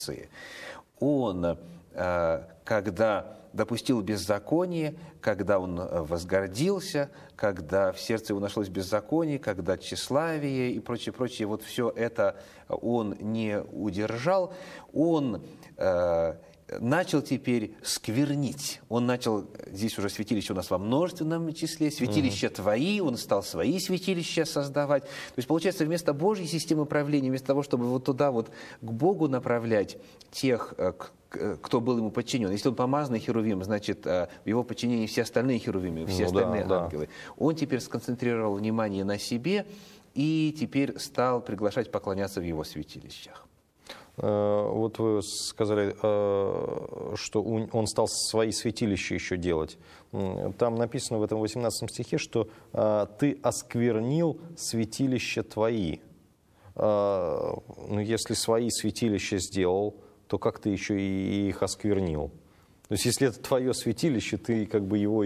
Он, когда допустил беззаконие, когда он возгордился, когда в сердце его нашлось беззаконие, когда тщеславие и прочее, вот все это он не удержал, он начал теперь сквернить. Он начал, здесь уже святилище у нас во множественном числе, святилища твои, он стал свои святилища создавать. То есть, получается, вместо Божьей системы правления, вместо того, чтобы вот туда вот к Богу направлять тех, кто был ему подчинен. Если он помазанный херувим, значит, в его подчинении все остальные херувимы, все остальные ангелы. Он теперь сконцентрировал внимание на себе и теперь стал приглашать поклоняться в его святилищах. Вот вы сказали, что он стал свои святилища еще делать. Там написано в этом 18 стихе, что «ты осквернил святилища твои». Ну, если свои святилища сделал, то как ты еще и их осквернил? То есть, если это твое святилище, ты как бы его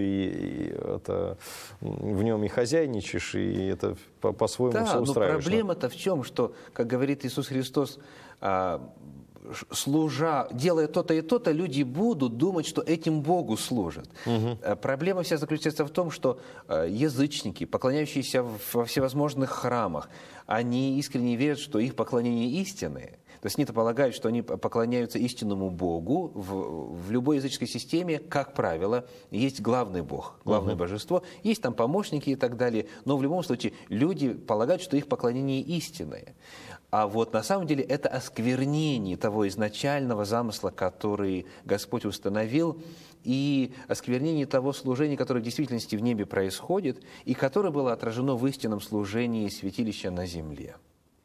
в нем и хозяйничаешь, и это по-своему все устраиваешь. Но проблема-то в чем, что, как говорит Иисус Христос, служа, делая то-то и то-то, люди будут думать, что этим Богу служат. Проблема вся заключается в том, что язычники, поклоняющиеся во всевозможных храмах, они искренне верят, что их поклонение истинное. То есть они-то полагают, что они поклоняются истинному Богу. В любой языческой системе, как правило, есть главный Бог, главное божество, есть там помощники и так далее. Но в любом случае люди полагают, что их поклонение истинное. А вот на самом деле это осквернение того изначального замысла, который Господь установил, и осквернение того служения, которое в действительности в небе происходит, и которое было отражено в истинном служении святилища на земле.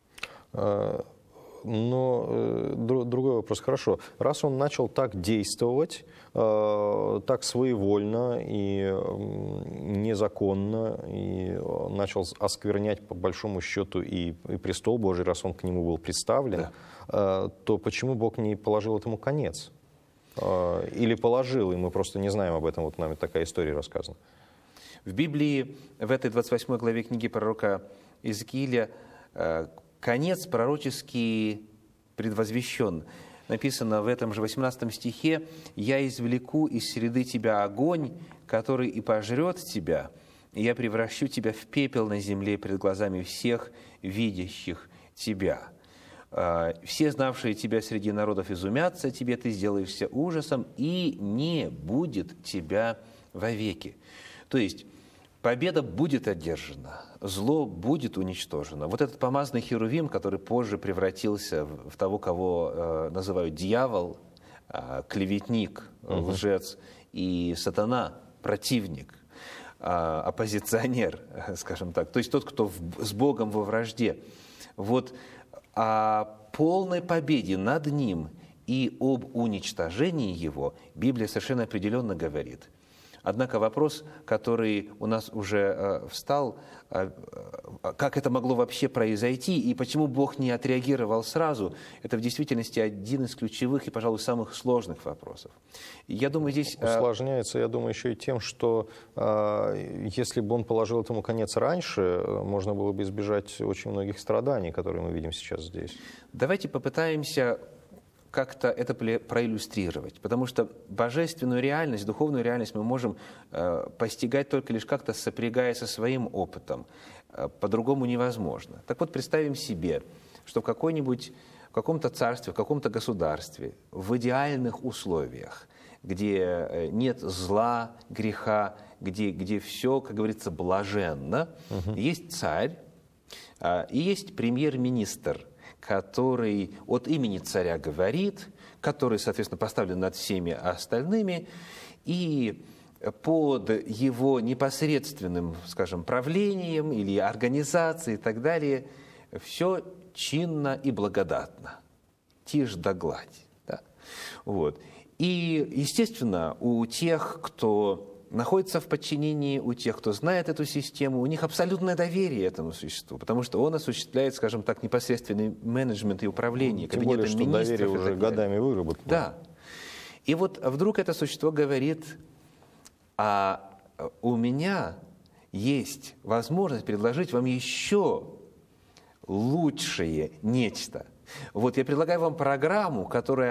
Но другой вопрос. Хорошо, раз он начал так действовать, так своевольно и незаконно, и начал осквернять по большому счету и престол Божий, раз он к нему был представлен, то почему Бог не положил этому конец? Или положил, и мы просто не знаем об этом, вот нами такая история рассказана. В Библии, в этой 28 главе книги пророка Иезекииля, конец пророчески предвозвещен. Написано в этом же 18 стихе: «Я извлеку из среды тебя огонь, который и пожрет тебя, и я превращу тебя в пепел на земле пред глазами всех видящих тебя. Все, знавшие тебя среди народов, изумятся тебе, ты сделаешься ужасом, и не будет тебя вовеки». То есть победа будет одержана, зло будет уничтожено. Вот этот помазанный херувим, который позже превратился в того, кого называют дьявол, клеветник, лжец, и сатана, противник, оппозиционер, скажем так, то есть тот, кто с Богом во вражде. Вот о полной победе над ним и об уничтожении его Библия совершенно определенно говорит. Однако вопрос, который у нас уже встал, как это могло вообще произойти и почему Бог не отреагировал сразу, это в действительности один из ключевых и, пожалуй, самых сложных вопросов. Я думаю, здесь усложняется, я думаю, еще и тем, что если бы он положил этому конец раньше, можно было бы избежать очень многих страданий, которые мы видим сейчас здесь. Давайте попытаемся как-то это проиллюстрировать, потому что божественную реальность, духовную реальность мы можем постигать только лишь как-то сопрягая со своим опытом. По-другому невозможно. Так вот, представим себе, что в каком-то царстве, в каком-то государстве, в идеальных условиях, где нет зла, греха, где все, как говорится, блаженно, есть царь и есть премьер-министр, который от имени царя говорит, который, соответственно, поставлен над всеми остальными, и под его непосредственным, скажем, правлением или организацией и так далее, все чинно и благодатно, тишь да гладь. Да? Вот. И, естественно, у тех, кто находится в подчинении, у тех, кто знает эту систему, у них абсолютное доверие этому существу, потому что он осуществляет, скажем так, непосредственный менеджмент и управление кабинетом министров. Тем более, что доверие уже годами выработано. Да. И вот вдруг это существо говорит: а у меня есть возможность предложить вам еще лучшее нечто. Вот, я предлагаю вам программу, которая